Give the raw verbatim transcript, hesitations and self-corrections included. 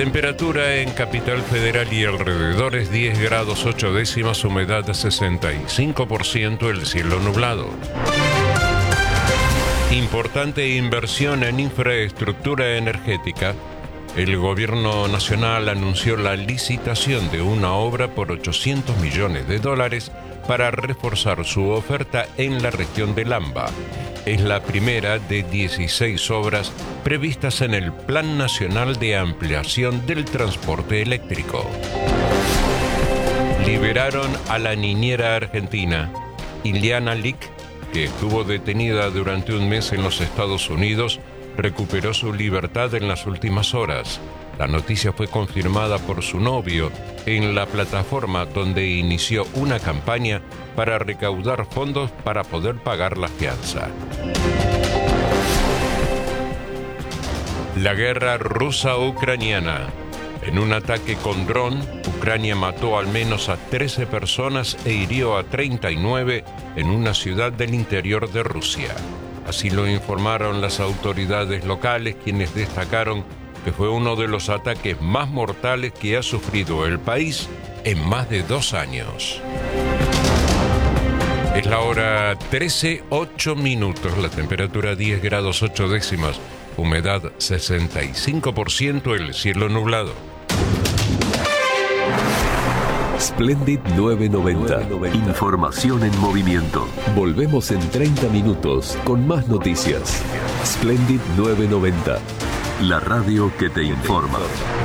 Temperatura en Capital Federal y alrededores diez grados ocho décimas, humedad sesenta y cinco por ciento, el cielo nublado. Importante inversión en infraestructura energética. El gobierno nacional anunció la licitación de una obra por ochocientos millones de dólares para reforzar su oferta en la región de Lamba. Es la primera de dieciséis obras previstas en el Plan Nacional de Ampliación del Transporte Eléctrico. Liberaron a la niñera argentina, Ileana Lick, que estuvo detenida durante un mes en los Estados Unidos, recuperó su libertad en las últimas horas. La noticia fue confirmada por su novio en la plataforma donde inició una campaña para recaudar fondos para poder pagar la fianza. La guerra rusa-ucraniana. En un ataque con dron, Ucrania mató al menos a trece personas e hirió a treinta y nueve en una ciudad del interior de Rusia. Así lo informaron las autoridades locales, quienes destacaron que fue uno de los ataques más mortales que ha sufrido el país en más de dos años. Es la hora trece, ocho minutos, la temperatura diez grados ocho décimas, humedad sesenta y cinco por ciento, el cielo nublado. Splendid novecientos noventa. Información en movimiento. Volvemos en treinta minutos con más noticias. Splendid novecientos noventa. La radio que te informa.